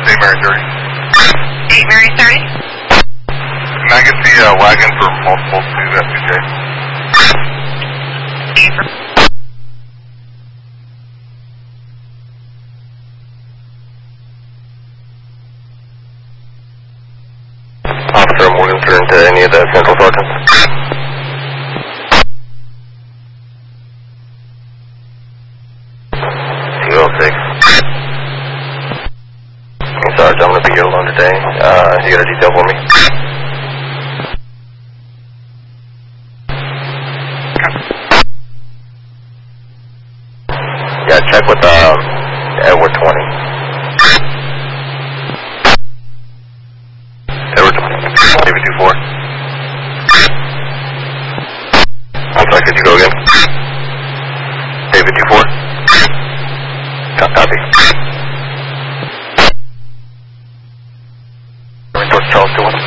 8 Mary 30. 8 Mary 30. Can I get the wagon for multiple to FPJ? 8 for... Officer Morgan turn to any of the central sergeants. 206. Hey, Sarge, I'm going to be here alone today. You got a detail for me? Yeah, check with Edward 20. Edward 20. David 24. I'm sorry, could you go again? David 24. Copy. Charles 21.